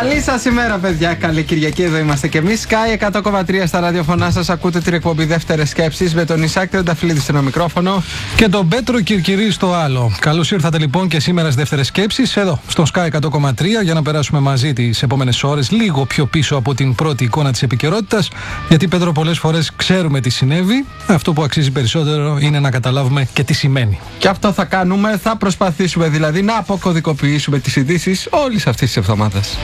Καλή σας ημέρα, παιδιά. Καλή Κυριακή, εδώ είμαστε κι εμείς. Sky 100,3 στα ραδιοφωνά σας. Ακούτε την εκπομπή Δεύτερες Σκέψεις με τον Ισάκ Τρενταφυλλίδη στο μικρόφωνο και τον Πέτρο Κυρκυρή στο άλλο. Καλώς ήρθατε λοιπόν και σήμερα στις Δεύτερες Σκέψεις εδώ στο Sky 100,3 για να περάσουμε μαζί τις επόμενες ώρες λίγο πιο πίσω από την πρώτη εικόνα της επικαιρότητας. Γιατί, Πέτρο, πολλές φορές ξέρουμε τι συνέβη. Αυτό που αξίζει περισσότερο είναι να καταλάβουμε και τι σημαίνει. Και αυτό θα κάνουμε. Θα προσπαθήσουμε δηλαδή να αποκωδικοποιήσουμε τις ειδήσεις όλης αυτής της εβδομάδας.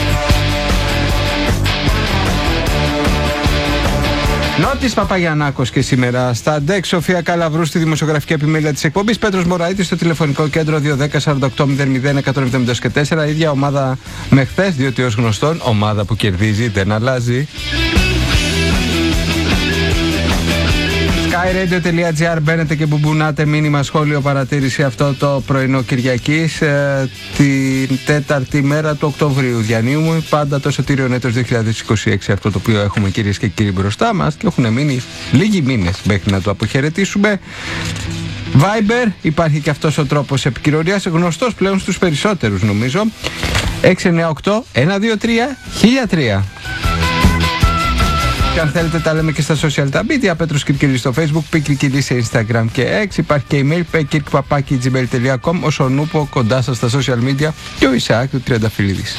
Νότης Παπαγιαννάκος και σήμερα στα ΝΤΕΚ, Σοφία Καλαβρού στη δημοσιογραφική επιμέλεια της εκπομπής, Πέτρος Μωραΐτης στο τηλεφωνικό κέντρο 210-48-00-174. Ίδια ομάδα με χθες, διότι ως γνωστόν ομάδα που κερδίζει δεν αλλάζει. skyradio.gr, μπαίνετε και μπουμπουνάτε μήνυμα, σχόλιο, παρατήρηση αυτό το πρωινό Κυριακής, την τέταρτη μέρα του Οκτωβρίου. Διανύουμε πάντα το σωτήριον έτος 2026, αυτό το οποίο έχουμε, κυρίες και κύριοι, μπροστά μας και έχουν μείνει λίγοι μήνες μέχρι να το αποχαιρετήσουμε. Viber, υπάρχει και αυτός ο τρόπος επικοινωνίας, γνωστός πλέον στους περισσότερους νομίζω. 698-123-1003. Και αν θέλετε τα λέμε και στα social τα media, Πέτρος Κυρκυρής στο Facebook, Πικρικυρής σε Instagram και X. Υπάρχει και email, pekirkpapaki@gmail.com. Όσο νούπο κοντά σας στα social media και ο Ισάκ του Τρενταφυλλίδης.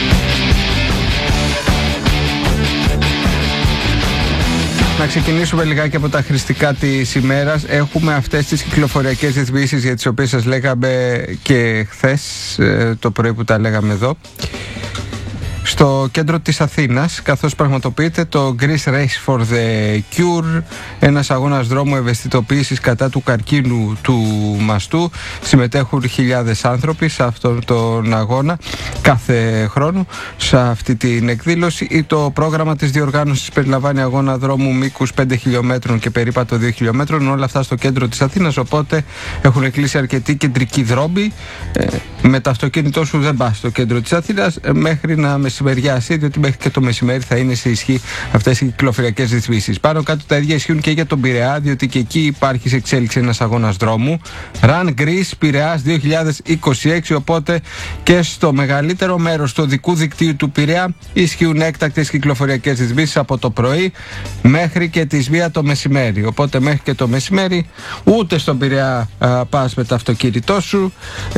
Να ξεκινήσουμε λιγάκι από τα χρηστικά της ημέρας. Έχουμε αυτές τις κυκλοφοριακές ρυθμίσεις για τις οποίες σας λέγαμε και χθες το πρωί που τα λέγαμε εδώ. Στο κέντρο της Αθήνας, καθώς πραγματοποιείται το Greece Race for the Cure, ένας αγώνας δρόμου ευαισθητοποίησης κατά του καρκίνου του μαστού. Συμμετέχουν χιλιάδες άνθρωποι σε αυτόν τον αγώνα κάθε χρόνο σε αυτή την εκδήλωση. Το πρόγραμμα της διοργάνωσης περιλαμβάνει αγώνα δρόμου μήκους 5 χιλιόμετρων και περίπατο 2 χιλιόμετρων, όλα αυτά στο κέντρο της Αθήνας, οπότε έχουν κλείσει αρκετοί κεντρικοί δρόμοι. Με το αυτοκίνητό σου δεν πας στο κέντρο της Αθήνας μέχρι να μεσημεριάσει, διότι μέχρι και το μεσημέρι θα είναι σε ισχύ αυτές οι κυκλοφοριακές ρυθμίσεις. Πάνω κάτω τα ίδια ισχύουν και για τον Πειραιά, διότι και εκεί υπάρχει σε εξέλιξη ένας αγώνας δρόμου. Run Greece Πειραιάς 2026, οπότε και στο μεγαλύτερο μέρος του οδικού δικτύου του Πειραιά ισχύουν έκτακτες κυκλοφοριακές ρυθμίσεις από το πρωί μέχρι και τις 1 το μεσημέρι. Οπότε μέχρι και το μεσημέρι ούτε στον Πειραιά πας με το αυτοκίνητό σου.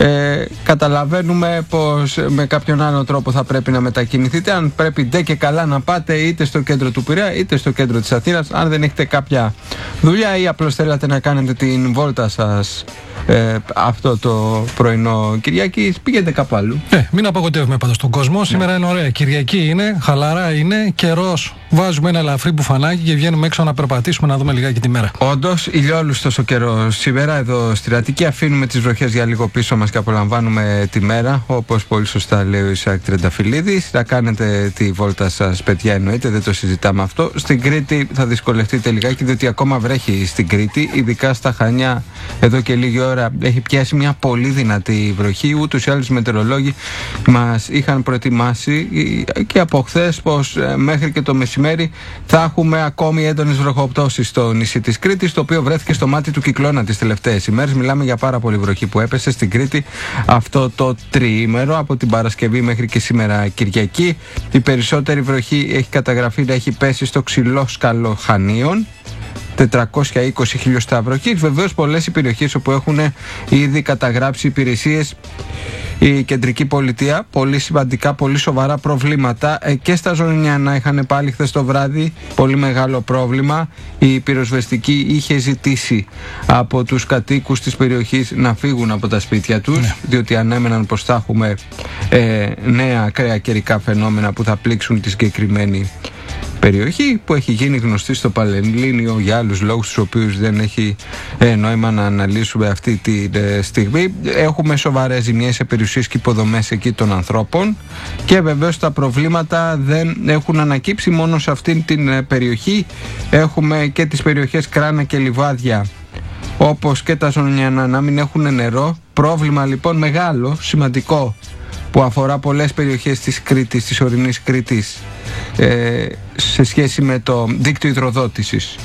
Καταλαβαίνουμε πως με κάποιον άλλο τρόπο θα πρέπει να μετακινηθείτε. Αν πρέπει ντε και καλά να πάτε είτε στο κέντρο του Πειραιά είτε στο κέντρο της Αθήνας, αν δεν έχετε κάποια δουλειά ή απλώς θέλετε να κάνετε την βόλτα σας αυτό το πρωινό Κυριακή, πήγαινε κάπου αλλού. Μην απογοητεύουμε πάντως τον κόσμο. Ναι. Σήμερα είναι ωραία. Κυριακή είναι, χαλαρά είναι, καιρός. Βάζουμε ένα ελαφρύ μπουφανάκι και βγαίνουμε έξω να περπατήσουμε, να δούμε λιγάκι τη μέρα. Όντως, ηλιόλουστος ο καιρός σήμερα εδώ στη Αττική. Αφήνουμε τις βροχές για λίγο πίσω μας και απολαμβάνουμε τη μέρα. Όπως πολύ σωστά λέει ο Ισάκ Τρενταφυλλίδης. Να κάνετε τη βόλτα σας, παιδιά, εννοείται, δεν το συζητάμε αυτό. Στην Κρήτη θα δυσκολευτείτε λιγάκι, διότι ακόμα βρέχει στην Κρήτη, ειδικά στα Χανιά. Εδώ και λίγη ώρα έχει πιάσει μια πολύ δυνατή βροχή. Ούτως ή άλλως οι μετεωρολόγοι μας είχαν προετοιμάσει και από χθες πως μέχρι και το μεσημέρι θα έχουμε ακόμη έντονες βροχοπτώσεις στο νησί της Κρήτης, το οποίο βρέθηκε στο μάτι του κυκλώνα τις τελευταίες ημέρες. Μιλάμε για πάρα πολύ βροχή που έπεσε στην Κρήτη αυτό το τριήμερο, από την Παρασκευή μέχρι και σήμερα Κυριακή. Η περισσότερη βροχή έχει καταγραφεί να έχει πέσει στο Ξυλόσκαλο Χανίων, 420 χιλιοστά βροχής. Βεβαίως πολλές οι περιοχές όπου έχουν ήδη καταγράψει υπηρεσίες η κεντρική πολιτεία πολύ σημαντικά, πολύ σοβαρά προβλήματα. Και στα Ζωνιανά είχαν πάλι χθες το βράδυ πολύ μεγάλο πρόβλημα. Η πυροσβεστική είχε ζητήσει από τους κατοίκους της περιοχής να φύγουν από τα σπίτια τους, διότι ανέμεναν πως θα έχουμε νέα ακραία καιρικά φαινόμενα που θα πλήξουν τη συγκεκριμένη περιοχή, που έχει γίνει γνωστή στο Πανελλήνιο για άλλους λόγους, τους οποίους δεν έχει νόημα να αναλύσουμε αυτή τη στιγμή. Έχουμε σοβαρές ζημιές σε περιουσίες και υποδομές εκεί των ανθρώπων και βεβαίως τα προβλήματα δεν έχουν ανακύψει μόνο σε αυτήν την περιοχή. Έχουμε και τις περιοχές Κράνα και Λιβάδια, όπως και τα Ζωνιανά, να μην έχουν νερό. Πρόβλημα λοιπόν μεγάλο, σημαντικό, που αφορά πολλές περιοχές της Κρήτης, της ορεινής Κρήτης, σε σχέση με το δίκτυο υδροδότησης.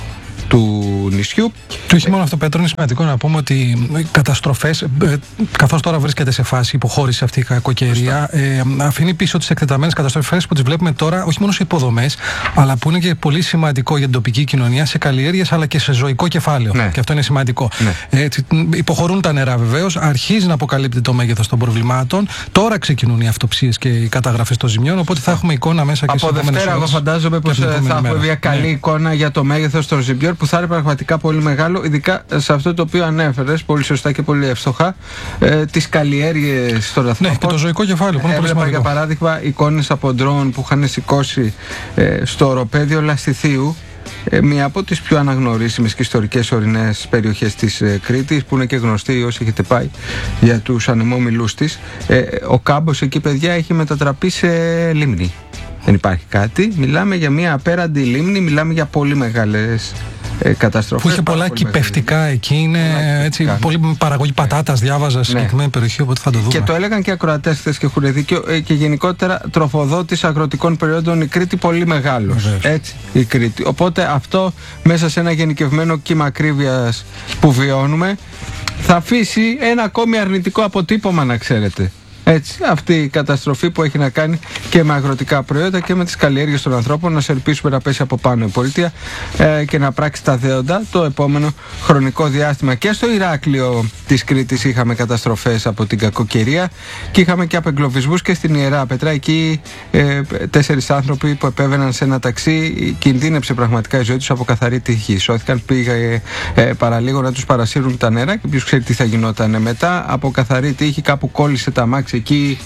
του νησιού. Και όχι μόνο αυτό, Πέτρο, είναι σημαντικό να πούμε ότι οι καταστροφές, καθώς τώρα βρίσκεται σε φάση υποχώρηση αυτή η κακοκαιρία, αφήνει πίσω τις εκτεταμένες καταστροφές που τις βλέπουμε τώρα, όχι μόνο σε υποδομές, αλλά που είναι και πολύ σημαντικό για την τοπική κοινωνία, σε καλλιέργειες αλλά και σε ζωικό κεφάλαιο. Ναι. Και αυτό είναι σημαντικό. Ναι. Υποχωρούν τα νερά βεβαίως, αρχίζει να αποκαλύπτει το μέγεθος των προβλημάτων. Τώρα ξεκινούν οι αυτοψίες και οι καταγραφές των ζημιών, οπότε θα έχουμε εικόνα μέσα και σε επόμενες ώρες. Από Δευτέρα, εγώ φαντάζομαι πως θα έχουμε μια καλή εικόνα για το μέγεθος των ζημιών, που θα είναι πραγματικά πολύ μεγάλο, ειδικά σε αυτό το οποίο ανέφερες πολύ σωστά και πολύ εύστοχα, τις καλλιέργειες στον ανθρώπων. Ναι, και το ζωικό κεφάλαιο που είναι πολύ σημαντικό. Για παράδειγμα, εικόνες από ντρόουν που είχαν σηκώσει στο οροπέδιο Λαστιθίου, μία από τις πιο αναγνωρίσιμες και ιστορικές ορεινές περιοχές της Κρήτης, που είναι και γνωστή όσοι έχετε πάει για τους ανεμόμυλούς της. Ο κάμπος εκεί, παιδιά, έχει μετατραπεί σε λίμνη. Δεν υπάρχει κάτι. Μιλάμε για μια απέραντη λίμνη, μιλάμε για πολύ μεγάλες καταστροφές. Που είχε πολλά κυπευτικά εκεί, είναι έτσι, πολύ παραγωγή πατάτας, διάβαζα σε συγκεκριμένη περιοχή, οπότε θα το δούμε. Και το έλεγαν και οι ακροατές χθες και έχουν δίκιο, και γενικότερα τροφοδότης αγροτικών προϊόντων η Κρήτη πολύ μεγάλος. Έτσι, η Κρήτη. Οπότε αυτό μέσα σε ένα γενικευμένο κύμα ακρίβειας που βιώνουμε θα αφήσει ένα ακόμη αρνητικό αποτύπωμα, να ξέρετε. Έτσι, αυτή η καταστροφή που έχει να κάνει και με αγροτικά προϊόντα και με τις καλλιέργειες των ανθρώπων, να σε ελπίσουμε να πέσει από πάνω η πολιτεία και να πράξει τα δέοντα το επόμενο χρονικό διάστημα. Και στο Ηράκλειο της Κρήτης είχαμε καταστροφές από την κακοκαιρία και είχαμε και απεγκλωβισμούς και στην Ιερά Πετρά. Εκεί 4 άνθρωποι που επέβαιναν σε ένα ταξί, κινδύνεψε πραγματικά η ζωή τους από καθαρή τύχη. Σώθηκαν, πήγε παραλίγο να τους παρασύρουν τα νερά και ποιος ξέρει τι θα γινόταν μετά. Από καθαρή τύχη κάπου κόλλησε τα αμάξι εκεί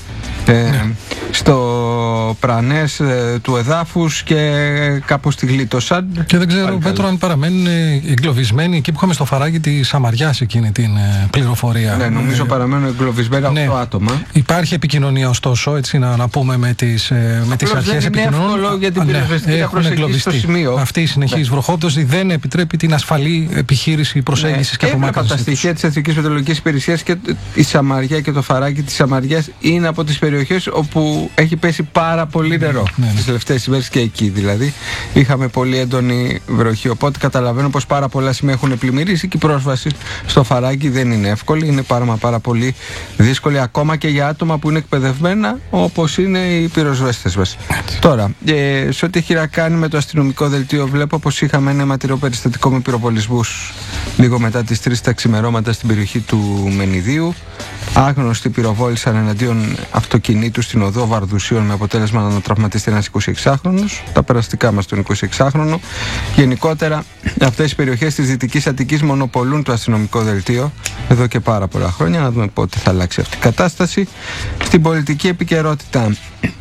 στο πρανές του εδάφους και κάπως τη γλίτωσαν. Και δεν ξέρω, Πέτρο, αν παραμένουν εγκλωβισμένοι εκεί που είχαμε στο φαράγγι της Σαμαριάς εκείνη την πληροφορία. Ναι, νομίζω παραμένουν εγκλωβισμένοι 8 άτομα. Υπάρχει επικοινωνία, ωστόσο, έτσι να πούμε με τις αρχές επικοινωνών. Είναι εύκολο για την πυροσβεστική προσέγγιση στο σημείο. Αυτή η συνεχής βροχόπτωση δεν επιτρέπει την ασφαλή επιχείρηση προσέγγισης και απομάκρυνσης. Από τα στοιχεία της Εθνικής Μετεωρολογικής Υπηρεσίας, και η Σαμαριά και το φαράγγι της Σαμαριάς είναι από τις περιοχές όπου έχει πέσει πάρα πολύ νερό. Τις τελευταίες ημέρες και εκεί δηλαδή είχαμε πολύ έντονη βροχή. Οπότε καταλαβαίνω πως πάρα πολλά σημεία έχουν πλημμυρίσει και η πρόσβαση στο φαράγγι δεν είναι εύκολη. Είναι πάρα πολύ δύσκολη ακόμα και για άτομα που είναι εκπαιδευμένα, όπως είναι οι πυροσβέστες μας. Τώρα, σε ό,τι έχει να κάνει με το αστυνομικό δελτίο, βλέπω πως είχαμε ένα αιματηρό περιστατικό με πυροβολισμούς λίγο μετά τις 3 τα ξημερώματα στην περιοχή του Μενιδίου. Άγνωστοι πυροβόλησαν εναντίον αυτοκινήτου στην οδό Βαρδουσίων με αποτέλεσμα να τραυματιστεί ένας 26χρονος. Τα περαστικά μας τον 26χρονο. Γενικότερα, αυτές οι περιοχές της Δυτικής Αττικής μονοπολούν το αστυνομικό δελτίο εδώ και πάρα πολλά χρόνια. Να δούμε πότε θα αλλάξει αυτή η κατάσταση. Στην πολιτική επικαιρότητα,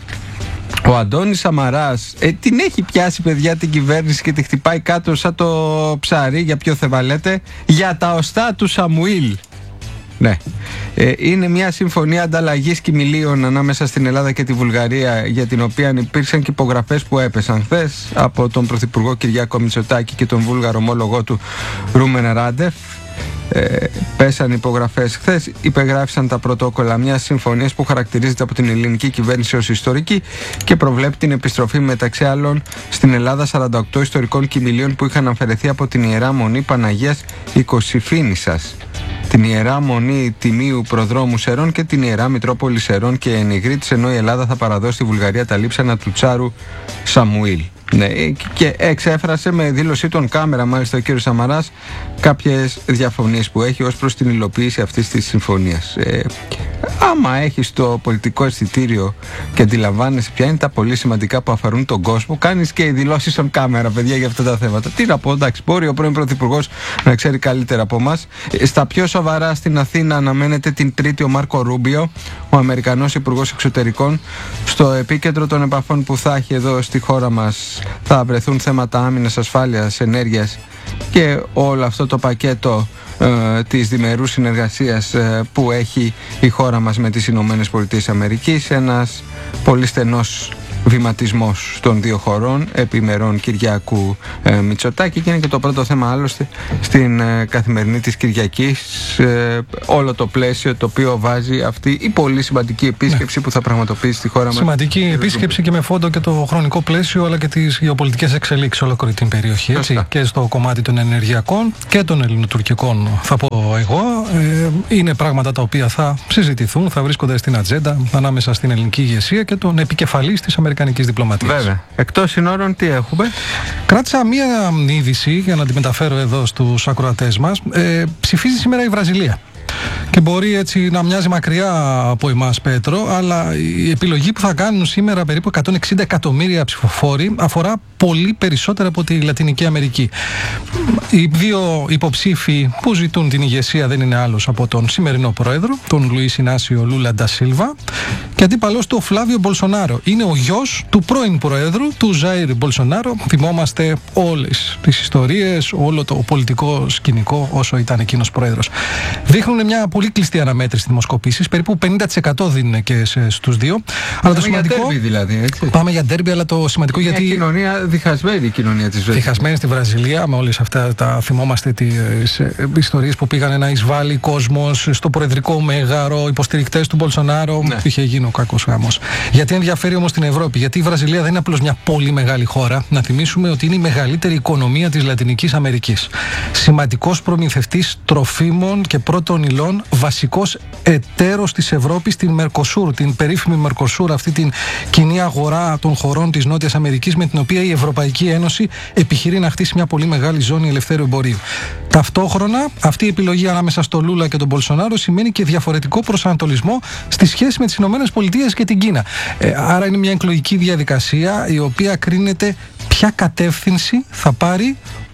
ο Αντώνης Σαμαράς την έχει πιάσει, παιδιά, την κυβέρνηση και τη χτυπάει κάτω σαν το ψάρι. Για ποιο θεβαλέτε? Για τα οστά του Σαμουήλ. Ναι. Είναι μια συμφωνία ανταλλαγής κιμηλίων ανάμεσα στην Ελλάδα και τη Βουλγαρία, για την οποία υπήρξαν και υπογραφές που έπεσαν χθες από τον Πρωθυπουργό Κυριάκο Μητσοτάκη και τον Βούλγαρο ομόλογό του Ρούμεν Ράντεφ. Πέσαν υπογραφές χθες, υπεγράφησαν τα πρωτόκολλα μιας συμφωνίας που χαρακτηρίζεται από την ελληνική κυβέρνηση ως ιστορική και προβλέπει την επιστροφή, μεταξύ άλλων, στην Ελλάδα 48 ιστορικών κιμηλίων που είχαν αφαιρεθεί από την Ιερά Μονή Παναγίας Οικοσυφήνισσας, την Ιερά Μονή Τιμίου Προδρόμου Σερών και την Ιερά Μητρόπολη Σερών και Ενιγρίτης, ενώ η Ελλάδα θα παραδώσει στη Βουλγαρία τα λείψανα του Τσάρου Σαμουήλ. Ναι, και εξέφρασε με δήλωσή των κάμερα, μάλιστα, ο κ. Σαμαράς κάποιες διαφωνίες που έχει ως προς την υλοποίηση αυτής της συμφωνίας. Άμα έχεις το πολιτικό αισθητήριο και αντιλαμβάνεσαι ποια είναι τα πολύ σημαντικά που αφορούν τον κόσμο, κάνεις και δηλώσεις στον κάμερα, παιδιά, για αυτά τα θέματα. Τι να πω, εντάξει, μπορεί ο πρώην Πρωθυπουργός να ξέρει καλύτερα από εμάς. Στα πιο σοβαρά, στην Αθήνα αναμένεται την Τρίτη ο Μάρκο Ρούμπιο, ο Αμερικανός Υπουργός Εξωτερικών. Στο επίκεντρο των επαφών που θα έχει εδώ στη χώρα μας θα βρεθούν θέματα άμυνας, ασφάλειας, ενέργειας και όλο αυτό το πακέτο της διμερούς συνεργασίας που έχει η χώρα μας με τις Ηνωμένες Πολιτείες Αμερικής. Ένας πολύ στενός βηματισμός των δύο χωρών επιμερών Κυριάκου Μητσοτάκη, και είναι και το πρώτο θέμα άλλωστε στην καθημερινή της Κυριακής, όλο το πλαίσιο το οποίο βάζει αυτή η πολύ σημαντική επίσκεψη που θα πραγματοποιήσει στη χώρα μας. Σημαντική επίσκεψη και με φόντο και το χρονικό πλαίσιο αλλά και τις γεωπολιτικές εξελίξεις ολόκληρη την περιοχή, έτσι, και στο κομμάτι των ενεργειακών και των ελληνοτουρκικών, θα πω εγώ. Είναι πράγματα τα οποία θα συζητηθούν, θα βρίσκονται στην ατζέντα ανάμεσα στην ελληνική ηγεσία και τον επικεφαλής της αμερικανικής διπλωματίας. Βέβαια. Εκτός συνόρων τι έχουμε? Κράτησα μία είδηση για να τη μεταφέρω εδώ στους ακροατές μας. Ψηφίζει σήμερα η Βραζιλία. Και μπορεί έτσι να μοιάζει μακριά από εμάς, Πέτρο, αλλά η επιλογή που θα κάνουν σήμερα περίπου 160 εκατομμύρια ψηφοφόροι αφορά πολύ περισσότερα από τη Λατινική Αμερική. Οι δύο υποψήφοι που ζητούν την ηγεσία δεν είναι άλλος από τον σημερινό πρόεδρο, τον Λουίς Ινάσιο Λούλα ντα Σίλβα, και αντίπαλος του ο Φλάβιο Μπολσονάρο. Είναι ο γιος του πρώην πρόεδρου, του Ζάιρ Μπολσονάρο. Θυμόμαστε όλες τις ιστορίες, όλο το πολιτικό σκηνικό όσο ήταν εκείνος πρόεδρος. Δείχνουν μια πολύ κλειστή αναμέτρηση δημοσκοπήσεις, περίπου 50% δίνουν και στους δύο. Αλλά το σημαντικό. Για ντέρμπι δηλαδή, έτσι. Πάμε για ντέρμπι, αλλά το σημαντικό γιατί. Μια κοινωνία διχασμένη, η κοινωνία της Βραζιλίας. Διχασμένη στη Βραζιλία, με όλες αυτά τα θυμόμαστε τις ιστορίες που πήγανε να εισβάλλει κόσμος στο προεδρικό μέγαρο, υποστηρικτές του Μπολσονάρο. Ναι. Είχε γίνει ο κακός γάμος. Γιατί ενδιαφέρει όμως την Ευρώπη? Γιατί η Βραζιλία δεν είναι απλώς μια πολύ μεγάλη χώρα. Να θυμίσουμε ότι είναι η μεγαλύτερη οικονομία της Λατινικής Αμερικής. Σημαντικός προμηθευτής τροφίμων και πρώτων υλών, βασικός εταίρος της Ευρώπης στην Μερκοσούρ, την περίφημη Μερκοσούρ, αυτή την κοινή αγορά των χωρών της Νότιας Αμερικής, με την οποία η Ευρωπαϊκή Ένωση επιχειρεί να χτίσει μια πολύ μεγάλη ζώνη ελευθέρου εμπορίου. Ταυτόχρονα, αυτή η επιλογή ανάμεσα στο Λούλα και τον Μπολσονάρο σημαίνει και διαφορετικό προσανατολισμό στη σχέση με τις ΗΠΑ και την Κίνα. Άρα είναι μια εκλογική διαδικασία η οποία κρίνεται ποια κατεύθυνση θα πάρει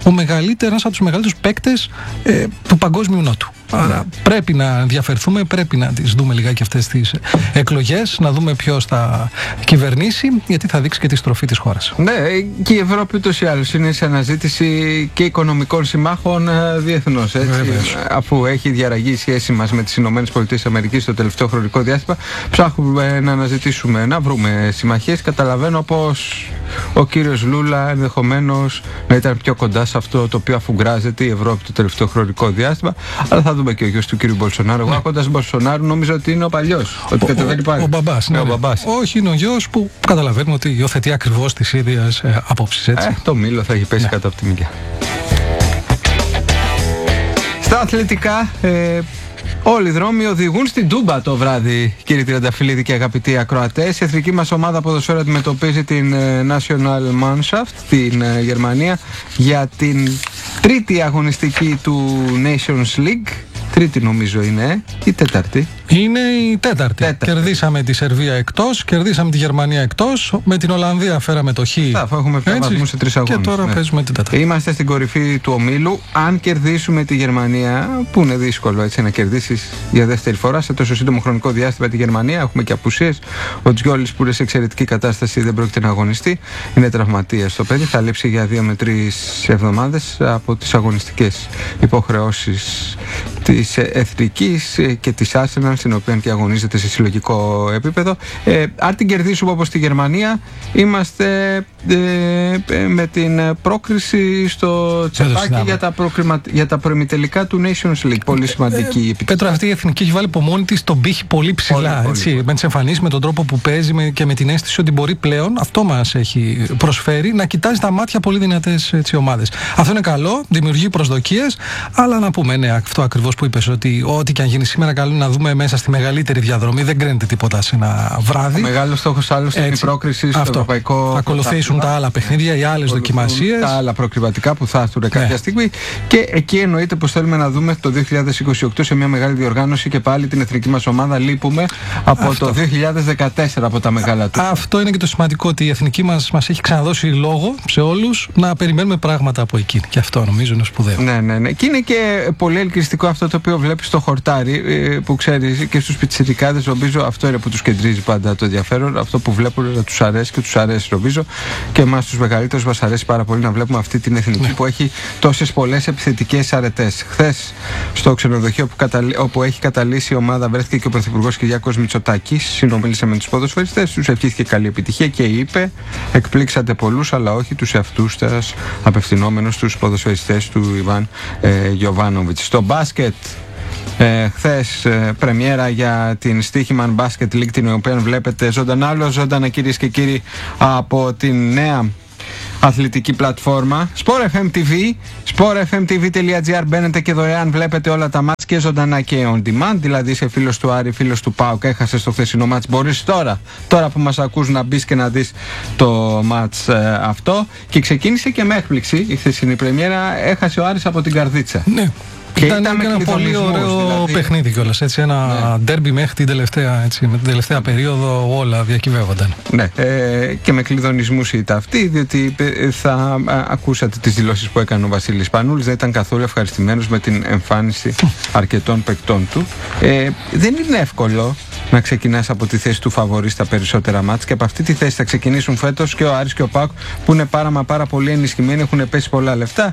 ένας από τους μεγαλύτερους παίκτες του παγκόσμιου νότου. Άρα πρέπει να ενδιαφερθούμε, πρέπει να τις δούμε λιγάκι αυτές τις εκλογές, να δούμε ποιος θα κυβερνήσει, γιατί θα δείξει και τη στροφή της χώρας. Ναι, και η Ευρώπη ούτως ή άλλως είναι σε αναζήτηση και οικονομικών συμμάχων διεθνώς, έτσι. Αφού έχει διαραγεί η σχέση μας με τις ΗΠΑ στο τελευταίο χρονικό διάστημα, ψάχνουμε να αναζητήσουμε, να βρούμε συμμαχίες. Καταλαβαίνω πως ο κύριος Λούλα ενδεχομένως να ήταν πιο κοντά σε αυτό το οποίο αφουγκράζεται η Ευρώπη το τελευταίο χρονικό διάστημα, αλλά θα δούμε και ο γιος του κύριου Μπολσονάρου. Εγώ άκοντας Μπολσονάρου νομίζω ότι είναι ο παλιός. Ότι δεν υπάρχει. Ο μπαμπάς. Ναι, ο μπαμπάς. Όχι, είναι ο γιος που καταλαβαίνουμε ότι υιοθετεί ακριβώς τις ίδιες απόψεις. Το μήλο θα έχει πέσει κάτω από τη μιλιά. Στα αθλητικά, όλοι οι δρόμοι οδηγούν στην Τούμπα το βράδυ, κύριε Τριανταφυλλίδη και αγαπητοί ακροατές. Η εθνική μας ομάδα ποδοσφαίρου αντιμετωπίζει την National Mannschaft στην Γερμανία για την τρίτη αγωνιστική του Nations League. Τρίτη νομίζω είναι, ή τέταρτη? Είναι η τέταρτη. Κερδίσαμε τη Σερβία εκτός, κερδίσαμε τη Γερμανία εκτός, με την Ολλανδία φέραμε το χ. Αφού έχουμε πια βαθμούς σε 3 αγώνες. Και τώρα παίζουμε την τέταρτη. Είμαστε στην κορυφή του ομίλου. Αν κερδίσουμε τη Γερμανία, που είναι δύσκολο έτσι να κερδίσεις για δεύτερη φορά σε τόσο σύντομο χρονικό διάστημα τη Γερμανία, έχουμε και απουσίες. Ο Τζιόλης που είναι σε εξαιρετική κατάσταση δεν πρόκειται να αγωνιστεί. Είναι τραυματίας στο παιδί. Θα λείψει για 2 με 3 εβδομάδες από τις αγωνιστικές υποχρεώσεις της εθνικής και της Arsenal, στην οποία και αγωνίζεται σε συλλογικό επίπεδο. Αν την κερδίσουμε όπως τη Γερμανία, είμαστε με την πρόκριση στο τσεπάκι για τα προημιτελικά του Nations League. Πολύ σημαντική επιτυχία. Πέτρο, αυτή η εθνική έχει βάλει από μόνη της τον πύχη πολύ ψηλά. Πολύ. Με τις εμφανίσεις, με τον τρόπο που παίζει και με την αίσθηση ότι μπορεί πλέον, αυτό μας έχει προσφέρει, να κοιτάζει τα μάτια πολύ δυνατές ομάδες. Αυτό είναι καλό, δημιουργεί προσδοκίες, αλλά να πούμε, ναι, αυτό ακριβώς που είπες, ότι ό,τι και αν γίνει σήμερα, καλό είναι να δούμε μέσα στη μεγαλύτερη διαδρομή. Δεν κρίνεται τίποτα σε ένα βράδυ. Ο μεγάλος στόχος άλλωστε είναι η πρόκριση στο ευρωπαϊκό. Θα ακολουθήσουν τα άλλα παιχνίδια, οι άλλες δοκιμασίες. Τα άλλα προκριματικά που θα έρθουν κάποια στιγμή. Και εκεί εννοείται πως θέλουμε να δούμε το 2028 σε μια μεγάλη διοργάνωση και πάλι την εθνική μας ομάδα. Λείπουμε από το 2014 από τα μεγάλα του. Αυτό είναι και το σημαντικό, ότι η εθνική μας έχει ξαναδώσει λόγο σε όλους να περιμένουμε πράγματα από εκείνη. Και αυτό νομίζω είναι σπουδαίο. Ναι. Και είναι και πολύ ελκυστικό αυτό το οποίο βλέπεις στο χορτάρι, που ξέρεις και στους πιτσιρικάδες, νομίζω αυτό είναι που τους κεντρίζει πάντα το ενδιαφέρον. Αυτό που βλέπουν να τους αρέσει και τους αρέσει, νομίζω. Και εμάς τους μεγαλύτερους μας αρέσει πάρα πολύ να βλέπουμε αυτή την εθνική που έχει τόσες πολλές επιθετικές αρετές. Χθες στο ξενοδοχείο όπου έχει καταλύσει η ομάδα βρέθηκε και ο Πρωθυπουργός Κυριάκος Μητσοτάκης. Συνομίλησε με τους ποδοσφαιριστές, τους ευχήθηκε καλή επιτυχία και είπε: εκπλήξατε πολλούς, αλλά όχι τους εαυτούς σας, απευθυνόμενος στους ποδοσφαιριστές του Ιβάν Γιοβάνοβιτς. Στο μπάσκετ, χθες πρεμιέρα για την Στίχημαν Basket League, την οποία βλέπετε ζωντανά κυρίες και κύριοι από την νέα αθλητική πλατφόρμα Sport FM TV, sportfmtv.gr. μπαίνετε και δωρεάν βλέπετε όλα τα μάτς και ζωντανά και on demand. Δηλαδή είσαι φίλος του Άρη, φίλος του ΠΑΟΚ, έχασες το χθεσινό μάτς, μπορείς τώρα που μας ακούς να μπεις και να δεις το μάτς αυτό. Και ξεκίνησε και με έκπληξη η χθεσινή πρεμιέρα, έχασε ο Άρης από την Καρδίτσα. Ναι. Ήταν ένα πολύ ωραίο παιχνίδι κιόλας. Ένα ντέρμπι μέχρι την τελευταία, με την τελευταία περίοδο όλα διακυβεύονταν. Ναι, και με κλειδονισμούς ήταν αυτή, διότι θα ακούσατε τις δηλώσεις που έκανε ο Βασίλης Πανούλης. Δεν ήταν καθόλου ευχαριστημένος με την εμφάνιση αρκετών παικτών του. Δεν είναι εύκολο να ξεκινάς από τη θέση του φαβορί στα περισσότερα μάτς, και από αυτή τη θέση θα ξεκινήσουν φέτος και ο Άρης και ο ΠΑΟΚ, που είναι πάρα πολύ ενισχυμένοι, έχουν πέσει πολλά λεφτά.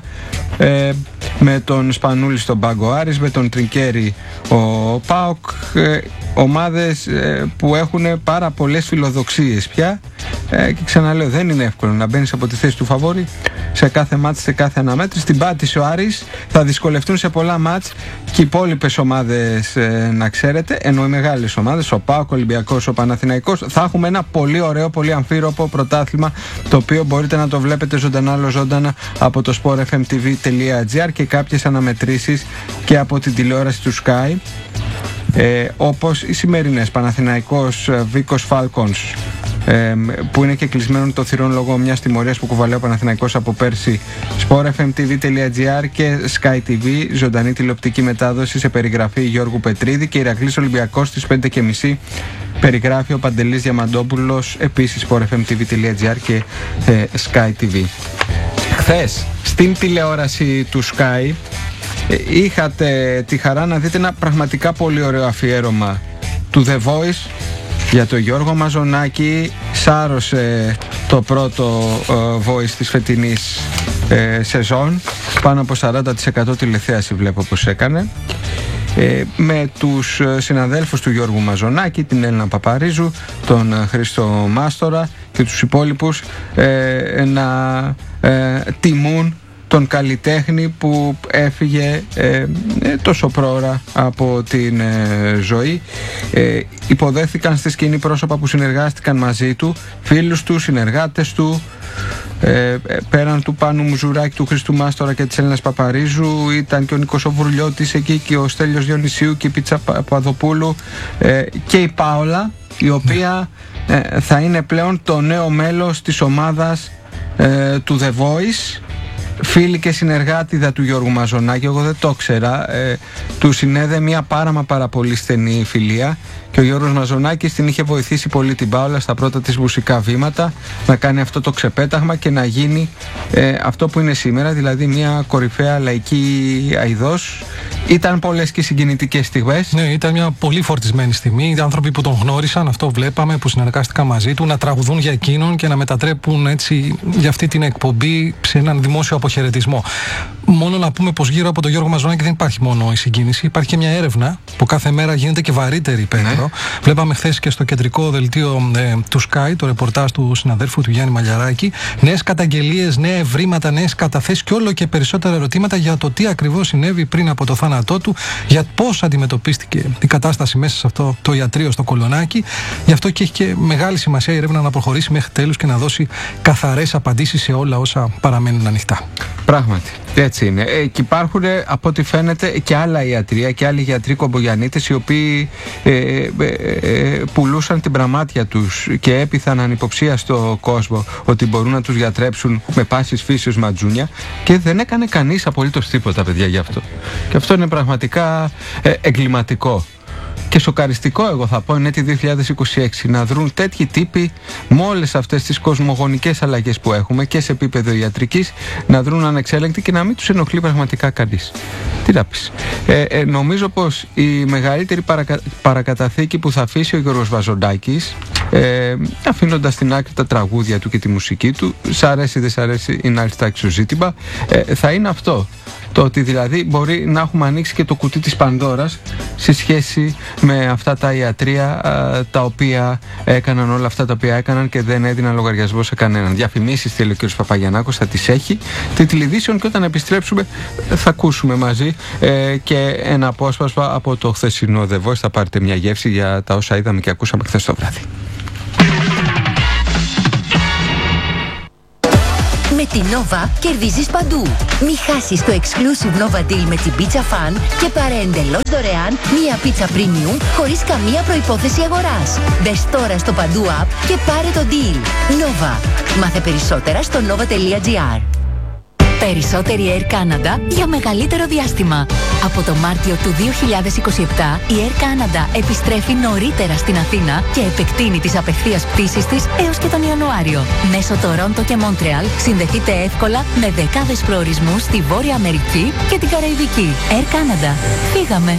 Με τον Σπανούλη στον πάγκο Άρης, με τον Τρινκέρι ο ΠΑΟΚ, ομάδες που έχουν πάρα πολλές φιλοδοξίες πια, και ξαναλέω, δεν είναι εύκολο να μπαίνεις από τη θέση του φαβόρη σε κάθε μάτς, σε κάθε αναμέτρηση. Την πάτησε ο Άρης, θα δυσκολευτούν σε πολλά μάτς και οι υπόλοιπες ομάδες, να ξέρετε, ενώ οι μεγάλες ομάδες, ο ΠΑΟΚ, ο Ολυμπιακός, ο Παναθηναϊκός. Θα έχουμε ένα πολύ ωραίο, πολύ αμφίροπο πρωτάθλημα, το οποίο μπορείτε να το βλέπετε ζωντανά από το sportfmtv.gr και κάποιες αναμετρήσεις και από την τηλεόραση του Sky, όπως οι σημερινές Παναθηναϊκός Βίκος Falcons, που είναι και κλεισμένων των θυρών λόγω μιας τιμωρίας που κουβαλάει ο Παναθηναϊκός από πέρσι. sportfmtv.gr και Sky TV, ζωντανή τηλεοπτική μετάδοση σε περιγραφή Γιώργου Πετρίδη, και Ηρακλής Ολυμπιακός στις 5:30 περιγράφει ο Παντελής Διαμαντόπουλος, επίσης sportfmtv.gr και Sky TV. Χθες στην τηλεόραση του Sky είχατε τη χαρά να δείτε ένα πραγματικά πολύ ωραίο αφιέρωμα του The Voice για τον Γιώργο Μαζονάκη. Σάρωσε το πρώτο Voice της φετινής σεζόν, πάνω από 40% τηλεθέαση βλέπω πως έκανε, με τους συναδέλφους του Γιώργου Μαζονάκη, την Έλληνα Παπαρίζου, τον Χρήστο Μάστορα και τους υπόλοιπους, να τιμούν τον καλλιτέχνη που έφυγε τόσο πρόωρα από την ζωή. Υποδέχθηκαν στη σκηνή πρόσωπα που συνεργάστηκαν μαζί του, φίλους του, συνεργάτες του, πέραν του Πάνου Μουζουράκη, του Χρήστου Μάστορα και της Έλληνας Παπαρίζου, ήταν και ο Νίκος Βουρλιώτης εκεί, και ο Στέλιος Διονυσίου και η Πίτσα Παπαδοπούλου, και η Πάολα, η οποία θα είναι πλέον το νέο μέλος της ομάδας του The Voice. Φίλη και συνεργάτηδα του Γιώργου Μαζονάκη, εγώ δεν το ξέρα, του συνέδε μια πάρα πολύ στενή φιλία, και ο Γιώργος Μαζονάκης την είχε βοηθήσει πολύ την Πάολα στα πρώτα της μουσικά βήματα να κάνει αυτό το ξεπέταγμα και να γίνει αυτό που είναι σήμερα, δηλαδή μια κορυφαία λαϊκή αηδός. Ήταν πολλές και συγκινητικές στιγμές. Ναι, ήταν μια πολύ φορτισμένη στιγμή. Οι άνθρωποι που τον γνώρισαν, αυτό βλέπαμε, που συνεργάστηκαν μαζί του, να τραγουδούν για εκείνον και να μετατρέπουν έτσι για αυτή την εκπομπή σε έναν δημόσιο αποχαιρετισμό. Μόνο να πούμε πως γύρω από τον Γιώργο Μαζονάκη δεν υπάρχει μόνο η συγκίνηση, υπάρχει και μια έρευνα που κάθε μέρα γίνεται και βαρύτερη, Πέτρο. Ναι. Βλέπαμε χθες και στο κεντρικό δελτίο του Sky το ρεπορτάζ του συναδέλφου του Γιάννη Μαλιαράκη. Νέες καταγγελίες, νέα ευρήματα, νέες καταθέσεις και όλο και περισσότερα ερωτήματα για το τι ακριβώς συνέβη πριν από το θάνατό του, για πώς αντιμετωπίστηκε η κατάσταση μέσα σε αυτό το ιατρείο στο Κολονάκι. Γι' αυτό και έχει και μεγάλη σημασία η έρευνα να προχωρήσει μέχρι τέλους και να δώσει καθαρές απαντήσεις σε όλα όσα παραμένουν ανοιχτά. Πράγματι, έτσι είναι. Και υπάρχουν, από ό,τι φαίνεται, και άλλα ιατρεία και άλλοι γιατροί κομπογιαννίτες, οι οποίοι πουλούσαν την πραμάτια τους και έπειθαν ανυποψία στο κόσμο ότι μπορούν να τους γιατρέψουν με πάσης φύσεως ματζούνια, και δεν έκανε κανείς απολύτως τίποτα, παιδιά, γι' αυτό. Και αυτό είναι πραγματικά εγκληματικό. Και σοκαριστικό, εγώ θα πω, είναι τη 2026 να δρουν τέτοιοι τύποι με όλες αυτές τις κοσμογονικές αλλαγές που έχουμε και σε επίπεδο ιατρικής, να δρουν ανεξέλεγκτοι και να μην τους ενοχλεί πραγματικά κανείς. Τι να πεις. Νομίζω πως η μεγαλύτερη παρακαταθήκη που θα αφήσει ο Γιώργος Βαζοντάκης, αφήνοντας στην άκρη τα τραγούδια του και τη μουσική του, σ' αρέσει δεν σ' αρέσει είναι άλλη τάξη ζήτημα, θα είναι αυτό. Το ότι δηλαδή μπορεί να έχουμε ανοίξει και το κουτί της Πανδώρας σε σχέση με αυτά τα ιατρεία τα οποία έκαναν όλα αυτά τα οποία έκαναν και δεν έδιναν λογαριασμό σε κανέναν. Διαφημίσεις, θέλει ο κ. Παπαγιαννάκος, θα τις έχει. Τη τηλεδίσεων, και όταν επιστρέψουμε θα ακούσουμε μαζί και ένα απόσπασμα από το χθεσινό The Voice. Θα πάρετε μια γεύση για τα όσα είδαμε και ακούσαμε χθες το βράδυ. Με την Nova κερδίζεις παντού. Μη χάσεις το exclusive Nova Deal με την Pizza Fan και πάρε εντελώς δωρεάν μία πίτσα premium χωρίς καμία προϋπόθεση αγοράς. Μπες τώρα στο Παντού app και πάρε το deal. Nova. Μάθε περισσότερα στο nova.gr. Περισσότερη Air Canada για μεγαλύτερο διάστημα. Από το Μάρτιο του 2027 η Air Canada επιστρέφει νωρίτερα στην Αθήνα και επεκτείνει τις απευθείας πτήσεις της έως και τον Ιανουάριο. Μέσω Τορόντο και Μόντρεαλ συνδεθείτε εύκολα με δεκάδες προορισμούς στη Βόρεια Αμερική και την Καραϊβική. Air Canada. Φύγαμε!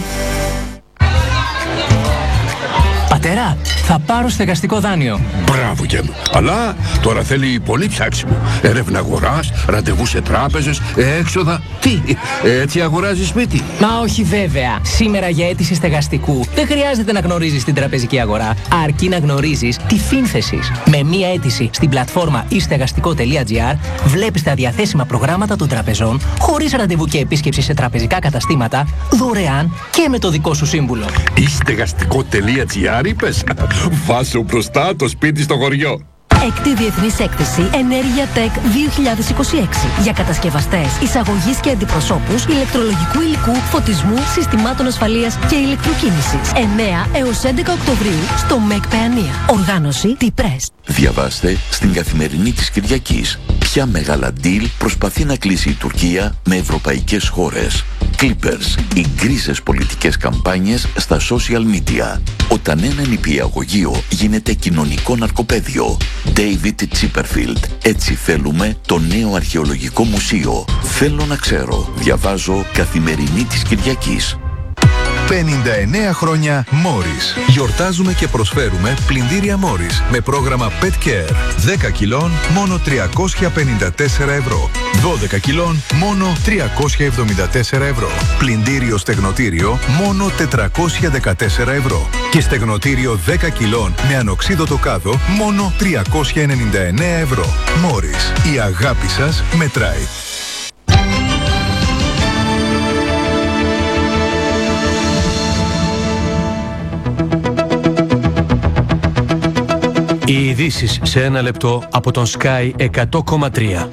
Πατέρα, θα πάρω στεγαστικό δάνειο. Μπράβο, γε μου. Αλλά τώρα θέλει πολύ ψάξιμο. Έρευνα αγοράς, ραντεβού σε τράπεζες, έξοδα. Τι, έτσι αγοράζεις σπίτι? Μα όχι βέβαια. Σήμερα για αίτηση στεγαστικού δεν χρειάζεται να γνωρίζεις την τραπεζική αγορά, αρκεί να γνωρίζεις τη φύνθεσης. Με μία αίτηση στην πλατφόρμα istεγαστικό.gr βλέπεις τα διαθέσιμα προγράμματα των τραπεζών, χωρίς ραντεβού και επίσκεψη σε τραπεζικά καταστήματα, δωρεάν και με το δικό σου σύμβουλο. Istεγαστικό.gr είπες? Βάσου μπροστά το σπίτι στο χωριό. Έκτη Διεθνής Έκθεση Ενέργεια Tech 2026 για κατασκευαστές, εισαγωγής και αντιπροσώπους ηλεκτρολογικού υλικού, φωτισμού, συστημάτων ασφαλείας και ηλεκτροκίνησης. 9 έως 11 Οκτωβρίου στο ΜΕΚ Παιανία. Οργάνωση T-Press. Διαβάστε στην Καθημερινή της Κυριακής ποια μεγάλα deal προσπαθεί να κλείσει η Τουρκία με ευρωπαϊκές χώρες. Clippers, οι γκρίζες πολιτικές καμπάνιες στα social media. Όταν ένα νηπιαγωγείο γίνεται κοινωνικό ναρκοπαίδιο. David Chipperfield. Έτσι θέλουμε το νέο αρχαιολογικό μουσείο. Θέλω να ξέρω. Διαβάζω Καθημερινή της Κυριακής. 59 χρόνια Morris. Γιορτάζουμε και προσφέρουμε πλυντήρια Morris με πρόγραμμα Pet Care. 10 κιλών μόνο 354 ευρώ. 12 κιλών μόνο 374 ευρώ. Πλυντήριο στεγνοτήριο μόνο 414 ευρώ. Και στεγνοτήριο 10 κιλών με ανοξίδωτο κάδο μόνο 399 ευρώ. Morris. Η αγάπη σας μετράει. Οι ειδήσεις σε ένα λεπτό από τον Sky 100,3.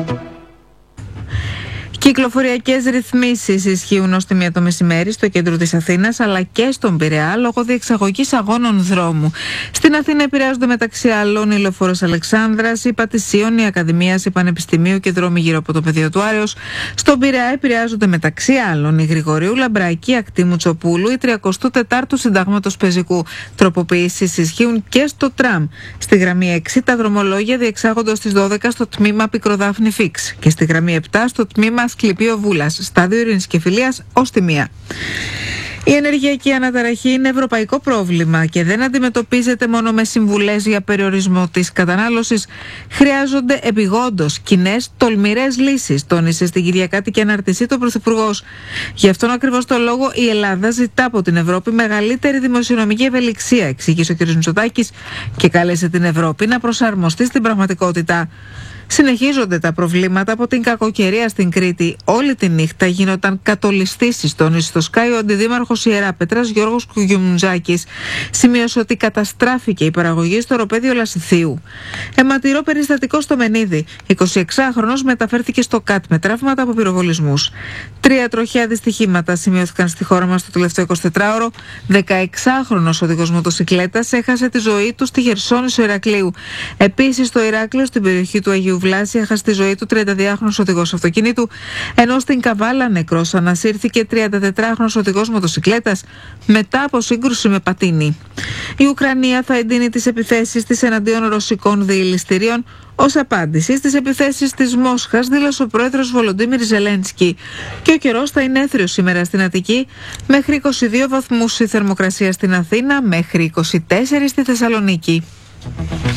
Κυκλοφοριακές ρυθμίσεις ισχύουν ως τη 1 το μεσημέρι στο κέντρο της Αθήνας αλλά και στον Πειραιά λόγω διεξαγωγής αγώνων δρόμου. Στην Αθήνα επηρεάζονται μεταξύ άλλων η Λεωφόρος Αλεξάνδρας, η Πατησίων, η Ακαδημίας, η Πανεπιστημίου και δρόμοι γύρω από το πεδίο του Άρεως. Στον Πειραιά επηρεάζονται μεταξύ άλλων η Γρηγορίου Λαμπρακή, Ακτήμου Τσοπούλου, η 34ου Συντάγματος Πεζικού. Τροποποιήσεις ισχύουν και στο τραμ. Στη γραμμή 6 τα δρομολόγια διεξάγονται στις 12 στο τμήμα Πικροδάφνη Φίξ και στη γραμμή 7 στο τμήμα Ασκληπείο Βούλας, στάδιο Ειρήνης και Φιλίας ως τη 1. Η ενεργειακή αναταραχή είναι ευρωπαϊκό πρόβλημα και δεν αντιμετωπίζεται μόνο με συμβουλές για περιορισμό της κατανάλωσης. Χρειάζονται επιγόντως κοινές, τολμηρές λύσεις, τόνισε στην Κυριακάτικη αναρτησή του Πρωθυπουργός. Γι' αυτόν ακριβώς το λόγο η Ελλάδα ζητά από την Ευρώπη μεγαλύτερη δημοσιονομική ευελιξία, εξήγησε ο κ. Μητσοτάκης, και κάλεσε την Ευρώπη να προσαρμοστεί στην πραγματικότητα. Συνεχίζονται τα προβλήματα από την κακοκαιρία στην Κρήτη. Όλη τη νύχτα γίνονταν κατολιστήσεις, τόνισε στο Sky ο αντιδήμαρχος Ιεράπετρας Γιώργος Κουγιουμτζάκης. Σημείωσε ότι καταστράφηκε η παραγωγή στο οροπέδιο Λασιθίου. Αιματηρό περιστατικό στο Μενίδη. 26χρονος μεταφέρθηκε στο ΚΑΤ με τραύματα από πυροβολισμούς. 3 τροχαία δυστυχήματα σημειώθηκαν στη χώρα μας το τελευταίο 24ωρο. 16χρονος οδηγός μοτοσικλέτας έχασε τη ζωή του στη Χερσόνησο Ηρακλείου. Επίσης στο Ηράκλειο, στην περιοχή του Αγίου Αγίου Βλάση έχασε τη ζωή του 32χρονος οδηγός αυτοκινήτου, ενώ στην Καβάλα νεκρός ανασύρθηκε 34χρονος οδηγός μοτοσικλέτας μετά από σύγκρουση με πατίνι. Η Ουκρανία θα εντείνει τις επιθέσεις της εναντίον ρωσικών διελιστηρίων ως απάντηση στις επιθέσεις της Μόσχας, δήλωσε ο πρόεδρος Βολοντίμιρ Ζελένσκι. Και ο καιρός θα είναι έθριος σήμερα στην Αττική, μέχρι 22 βαθμούς η θερμοκρασία στην Αθήνα, μέχρι 24 στη Θεσσαλονίκη.